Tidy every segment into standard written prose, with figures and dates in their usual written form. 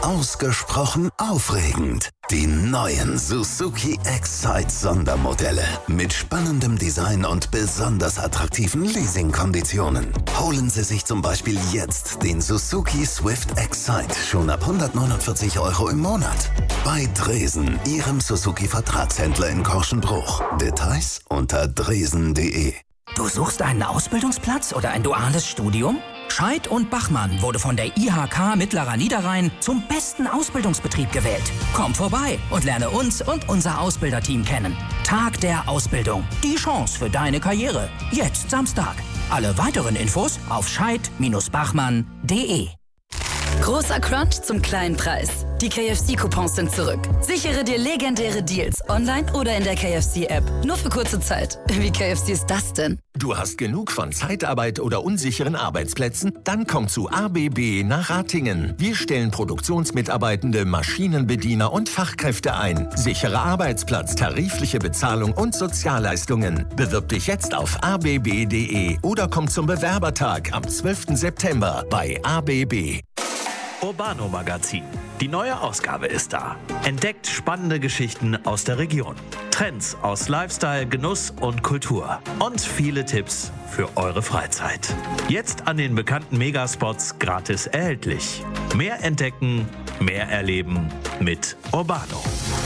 ausgesprochen aufregend. Die neuen Suzuki Excite Sondermodelle mit spannendem Design und besonders attraktiven Leasingkonditionen. Holen Sie sich zum Beispiel jetzt den Suzuki Swift Excite schon ab 149 € im Monat. Bei Dresen, Ihrem Suzuki-Vertragshändler in Korschenbruch. Details unter dresen.de. Du suchst einen Ausbildungsplatz oder ein duales Studium? Scheidt und Bachmann wurde von der IHK Mittlerer Niederrhein zum besten Ausbildungsbetrieb gewählt. Komm vorbei und lerne uns und unser Ausbilderteam kennen. Tag der Ausbildung. Die Chance für deine Karriere. Jetzt Samstag. Alle weiteren Infos auf scheidt-bachmann.de. Großer Crunch zum kleinen Preis. Die KFC-Coupons sind zurück. Sichere dir legendäre Deals online oder in der KFC-App. Nur für kurze Zeit. Wie KFC ist das denn? Du hast genug von Zeitarbeit oder unsicheren Arbeitsplätzen? Dann komm zu ABB nach Ratingen. Wir stellen Produktionsmitarbeitende, Maschinenbediener und Fachkräfte ein. Sichere Arbeitsplatz, tarifliche Bezahlung und Sozialleistungen. Bewirb dich jetzt auf abb.de oder komm zum Bewerbertag am 12. September bei ABB. Urbano Magazin. Die neue Ausgabe ist da. Entdeckt spannende Geschichten aus der Region. Trends aus Lifestyle, Genuss und Kultur. Und viele Tipps für eure Freizeit. Jetzt an den bekannten Megaspots gratis erhältlich. Mehr entdecken, mehr erleben mit Urbano.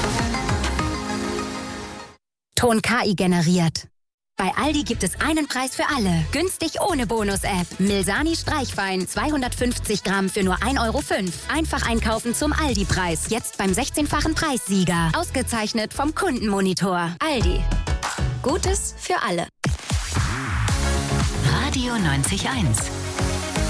Ton KI generiert. Bei Aldi gibt es einen Preis für alle. Günstig ohne Bonus-App. Milsani Streichwein 250 Gramm für nur 1,05 €. Einfach einkaufen zum Aldi-Preis. Jetzt beim 16-fachen Preissieger. Ausgezeichnet vom Kundenmonitor. Aldi. Gutes für alle. Radio 90.1